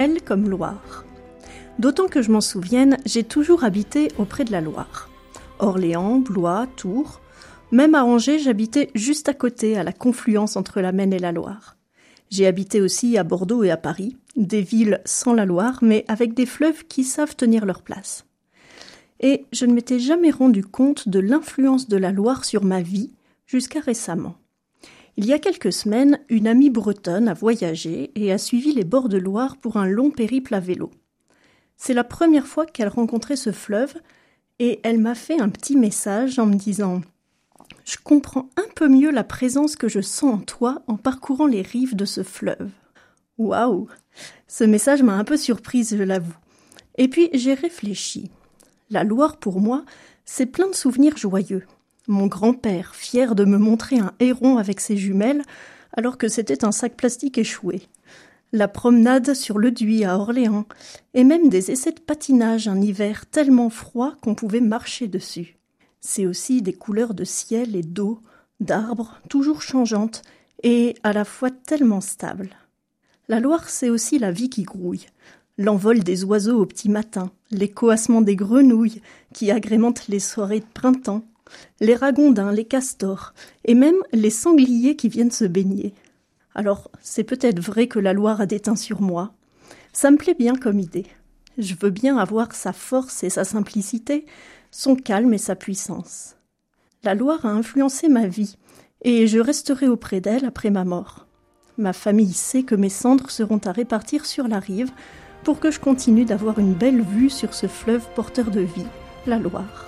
Elle comme Loire. D'autant que je m'en souvienne, j'ai toujours habité auprès de la Loire. Orléans, Blois, Tours. Même à Angers, j'habitais juste à côté, à la confluence entre la Maine et la Loire. J'ai habité aussi à Bordeaux et à Paris, des villes sans la Loire, mais avec des fleuves qui savent tenir leur place. Et je ne m'étais jamais rendu compte de l'influence de la Loire sur ma vie, jusqu'à récemment. Il y a quelques semaines, une amie bretonne a voyagé et a suivi les bords de Loire pour un long périple à vélo. C'est la première fois qu'elle rencontrait ce fleuve et elle m'a fait un petit message en me disant « Je comprends un peu mieux la présence que je sens en toi en parcourant les rives de ce fleuve. » Waouh! Ce message m'a un peu surprise, je l'avoue. Et puis j'ai réfléchi. La Loire, pour moi, c'est plein de souvenirs joyeux. Mon grand-père, fier de me montrer un héron avec ses jumelles, alors que c'était un sac plastique échoué. La promenade sur le Duy à Orléans, et même des essais de patinage un hiver tellement froid qu'on pouvait marcher dessus. C'est aussi des couleurs de ciel et d'eau, d'arbres, toujours changeantes, et à la fois tellement stables. La Loire, c'est aussi la vie qui grouille. L'envol des oiseaux au petit matin, les coassements des grenouilles qui agrémentent les soirées de printemps, les ragondins, les castors, et même les sangliers qui viennent se baigner. Alors, c'est peut-être vrai que la Loire a déteint sur moi. Ça me plaît bien comme idée. Je veux bien avoir sa force et sa simplicité, son calme et sa puissance. La Loire a influencé ma vie, et je resterai auprès d'elle après ma mort. Ma famille sait que mes cendres seront à répartir sur la rive pour que je continue d'avoir une belle vue sur ce fleuve porteur de vie, la Loire.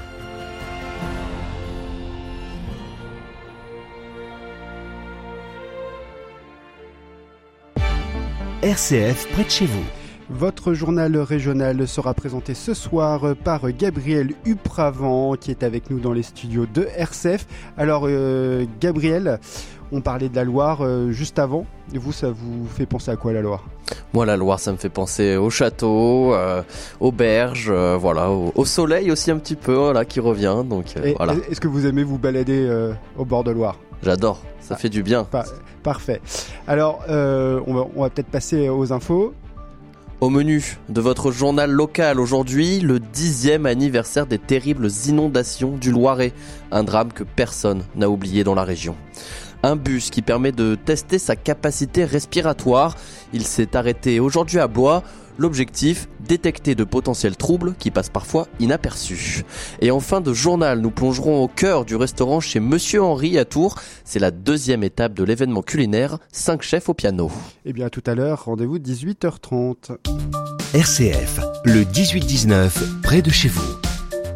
RCF près de chez vous. Votre journal régional sera présenté ce soir par Gabriel Upravant qui est avec nous dans les studios de RCF. Alors Gabriel, on parlait de la Loire juste avant. Et vous, ça vous fait penser à quoi la Loire ? Moi, la Loire, ça me fait penser au château, aux berges, voilà, au soleil aussi un petit peu, voilà, qui revient. Donc voilà. Est-ce que vous aimez vous balader au bord de Loire ? J'adore, ça fait du bien. Parfait. Alors, on va peut-être passer aux infos. Au menu de votre journal local aujourd'hui, le 10e anniversaire des terribles inondations du Loiret. Un drame que personne n'a oublié dans la région. Un bus qui permet de tester sa capacité respiratoire. Il s'est arrêté aujourd'hui à Blois. L'objectif, détecter de potentiels troubles qui passent parfois inaperçus. Et en fin de journal, nous plongerons au cœur du restaurant chez Monsieur Henri à Tours. C'est la 2e étape de l'événement culinaire, 5 chefs au piano. Eh bien, à tout à l'heure, rendez-vous 18h30. RCF, le 18-19, près de chez vous.